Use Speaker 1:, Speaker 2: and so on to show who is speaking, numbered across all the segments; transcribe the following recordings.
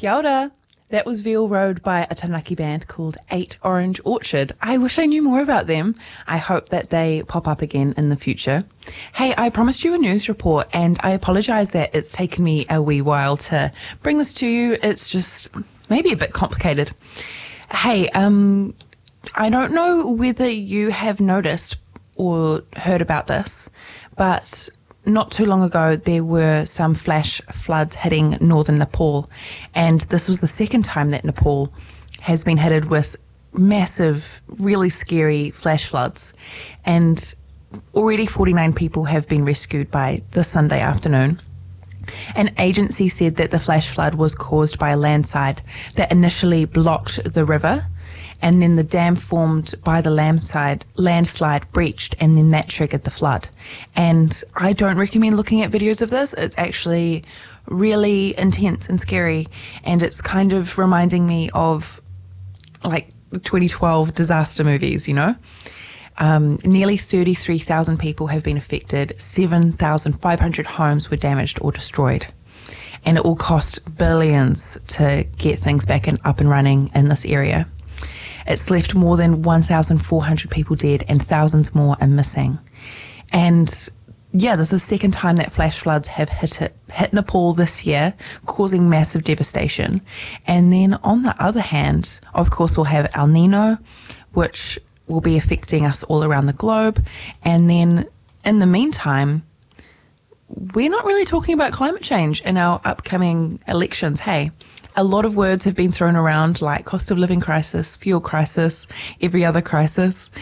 Speaker 1: Kia ora. That was Veal Road by a Taranaki band called 8 Orange Orchard. I wish I knew more about them. I hope that they pop up again in the future. Hey, I promised you a news report, and I apologise that it's taken me a wee while to bring this to you. It's just maybe a bit complicated. Hey, I don't know whether you have noticed or heard about this, but not too long ago, there were some flash floods hitting northern Nepal, and this was the second time that Nepal has been hit with massive, really scary flash floods, and already 49 people have been rescued by this Sunday afternoon. An agency said that the flash flood was caused by a landslide that initially blocked the river, and then the dam formed by the landslide breached, and then that triggered the flood. And I don't recommend looking at videos of this. It's actually really intense and scary, and it's kind of reminding me of like the 2012 disaster movies, you know? Nearly 33,000 people have been affected, 7,500 homes were damaged or destroyed, and it will cost billions to get things back up and running in this area. It's left more than 1,400 people dead and thousands more are missing. And yeah, this is the second time that flash floods have hit Nepal this year, causing massive devastation. And then on the other hand, of course, we'll have El Nino, which will be affecting us all around the globe. And then in the meantime, we're not really talking about climate change in our upcoming elections, hey? A lot of words have been thrown around like cost of living crisis, fuel crisis, every other crisis.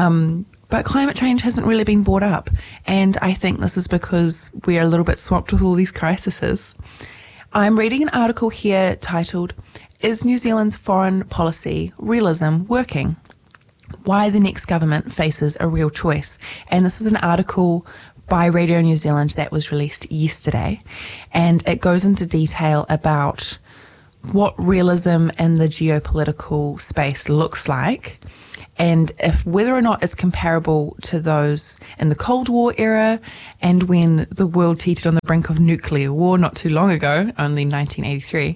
Speaker 1: But climate change hasn't really been brought up. And I think this is because we're a little bit swamped with all these crises. I'm reading an article here titled, "Is New Zealand's Foreign Policy Realism Working? Why the Next Government Faces a Real Choice." And this is an article by Radio New Zealand that was released yesterday. And it goes into detail about what realism in the geopolitical space looks like, and if whether or not it's comparable to those in the Cold War era and when the world teetered on the brink of nuclear war not too long ago, only 1983.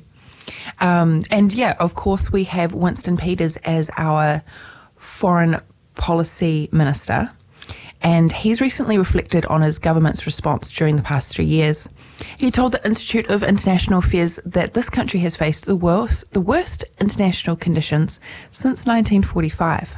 Speaker 1: And yeah, of course, we have Winston Peters as our foreign policy minister, and he's recently reflected on his government's response during the past 3 years. He told the Institute of International Affairs that this country has faced the worst international conditions since 1945.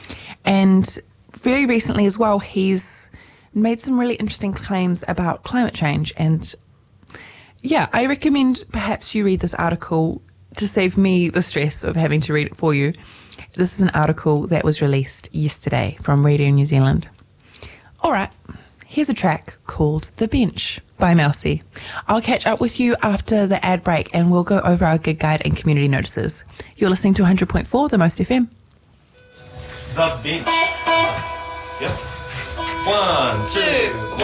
Speaker 1: And very recently as well, he's made some really interesting claims about climate change. And yeah, I recommend perhaps you read this article to save me the stress of having to read it for you. This is an article that was released yesterday from Radio New Zealand. All right, here's a track called The Bench by Mousy. I'll catch up with you after the ad break and we'll go over our gig guide and community notices. You're listening to 100.4 The Most FM.
Speaker 2: The Bench. Yep. 1, 2, 1.